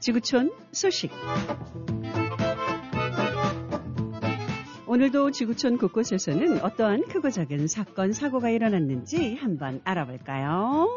지구촌 소식. 오늘도 지구촌 곳곳에서는 어떠한 크고 작은 사건, 사고가 일어났는지 한번 알아볼까요?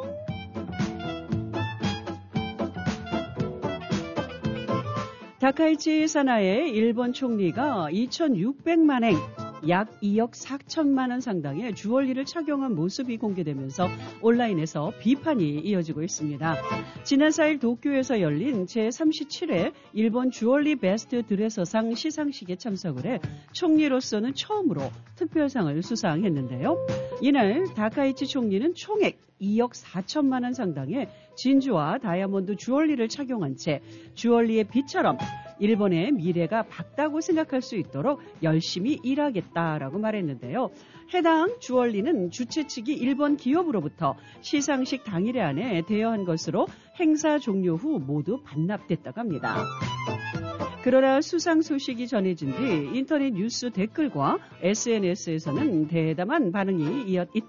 다카이치 사나의 일본 총리가 2,600만 엔, 약 2억 4천만 원 상당의 주얼리를 착용한 모습이 공개되면서 온라인에서 비판이 이어지고 있습니다. 지난 4일 도쿄에서 열린 제37회 일본 주얼리 베스트 드레서상 시상식에 참석을 해 총리로서는 처음으로 특별상을 수상했는데요. 이날 다카이치 총리는 총액 2억 4천만 원 상당의 진주와 다이아몬드 주얼리를 착용한 채 주얼리의 빛처럼 일본의 미래가 밝다고 생각할 수 있도록 열심히 일하겠다라고 말했는데요. 해당 주얼리는 주최 측이 일본 기업으로부터 시상식 당일에 안에 대여한 것으로 행사 종료 후 모두 반납됐다고 합니다. 그러나 수상 소식이 전해진 뒤 인터넷 뉴스 댓글과 SNS에서는 냉담한 반응이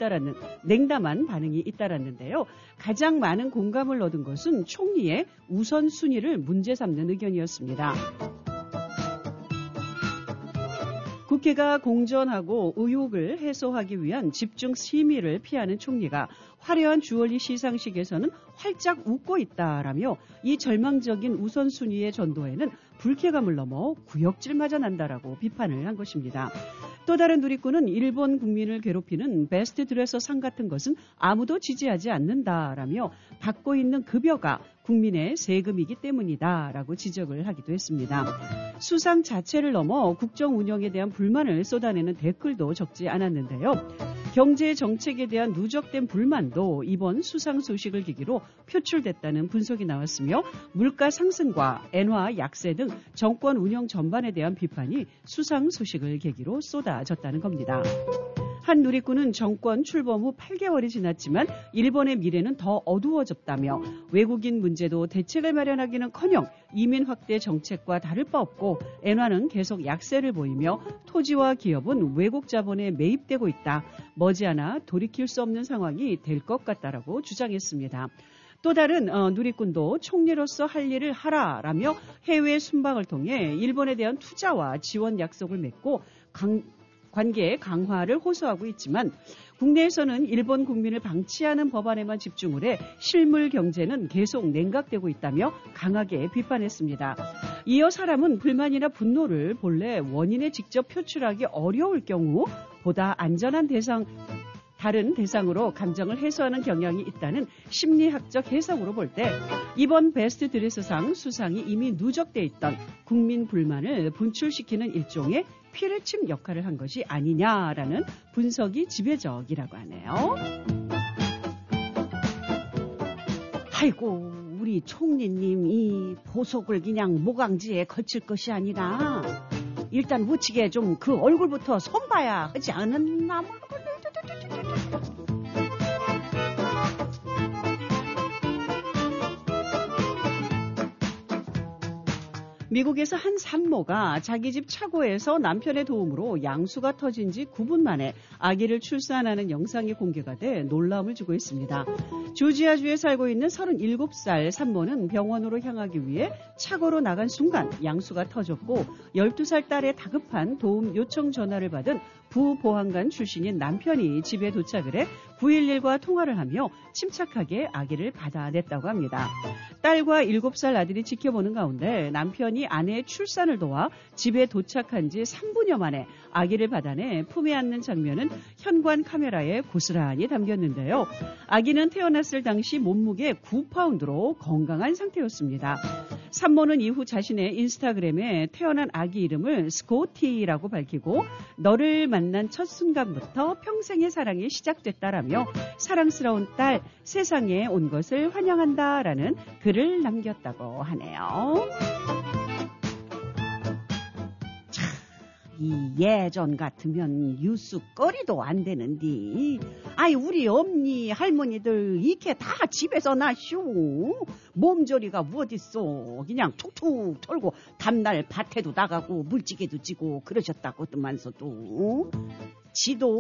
잇따랐는데요. 가장 많은 공감을 얻은 것은 총리의 우선순위를 문제 삼는 의견이었습니다. 국회가 공전하고 의혹을 해소하기 위한 집중 심의를 피하는 총리가 화려한 주얼리 시상식에서는 활짝 웃고 있다라며 이 절망적인 우선순위의 전도에는 불쾌감을 넘어 구역질마저 난다라고 비판을 한 것입니다. 또 다른 누리꾼은 일본 국민을 괴롭히는 베스트 드레서 상 같은 것은 아무도 지지하지 않는다라며 받고 있는 급여가 국민의 세금이기 때문이다라고 지적을 하기도 했습니다. 수상 자체를 넘어 국정 운영에 대한 불만을 쏟아내는 댓글도 적지 않았는데요. 경제 정책에 대한 누적된 불만도 이번 수상 소식을 계기로 표출됐다는 분석이 나왔으며 물가 상승과 엔화 약세 등 정권 운영 전반에 대한 비판이 수상 소식을 계기로 쏟아졌다는 겁니다. 한 누리꾼은 정권 출범 후 8개월이 지났지만 일본의 미래는 더 어두워졌다며 외국인 문제도 대책을 마련하기는커녕 이민 확대 정책과 다를 바 없고 엔화는 계속 약세를 보이며 토지와 기업은 외국 자본에 매입되고 있다. 머지않아 돌이킬 수 없는 상황이 될 것 같다라고 주장했습니다. 또 다른 누리꾼도 총리로서 할 일을 하라라며 해외 순방을 통해 일본에 대한 투자와 지원 약속을 맺고 관계 강화를 호소하고 있지만 국내에서는 일본 국민을 방치하는 법안에만 집중을 해 실물 경제는 계속 냉각되고 있다며 강하게 비판했습니다. 이어 사람은 불만이나 분노를 본래 원인에 직접 표출하기 어려울 경우 보다 안전한 다른 대상으로 감정을 해소하는 경향이 있다는 심리학적 해석으로 볼 때 이번 베스트 드레서상 수상이 이미 누적돼 있던 국민 불만을 분출시키는 일종의 피뢰침 역할을 한 것이 아니냐라는 분석이 지배적이라고 하네요. 아이고 우리 총리님 이 보석을 그냥 모강지에 걸칠 것이 아니라 일단 우측에 좀 그 얼굴부터 손봐야 하지 않았나 모르겠네. 미국에서 한 산모가 자기 집 차고에서 남편의 도움으로 양수가 터진 지 9분 만에 아기를 출산하는 영상이 공개가 돼 놀라움을 주고 있습니다. 조지아주에 살고 있는 37살 산모는 병원으로 향하기 위해 차고로 나간 순간 양수가 터졌고 12살 딸의 다급한 도움 요청 전화를 받은 부보안관 출신인 남편이 집에 도착을 해 911과 통화를 하며 침착하게 아기를 받아냈다고 합니다. 딸과 7살 아들이 지켜보는 가운데 남편이 아내의 출산을 도와 집에 도착한 지 3분여 만에 아기를 받아내 품에 안는 장면은 현관 카메라에 고스란히 담겼는데요. 아기는 태어났을 당시 몸무게 9파운드로 건강한 상태였습니다. 산모는 이후 자신의 인스타그램에 태어난 아기 이름을 스코티라고 밝히고 너를 만난 첫 순간부터 평생의 사랑이 시작됐다라며 사랑스러운 딸 세상에 온 것을 환영한다라는 글을 남겼다고 하네요. 이 예전 같으면 뉴스거리도 안 되는디. 아이 우리 엄니 할머니들 이렇게 다 집에서 나쇼. 몸조리가 어딨어. 그냥 툭툭 털고 다음날 밭에도 나가고 물찌개도 찌고 그러셨다고 하더만서도. 지도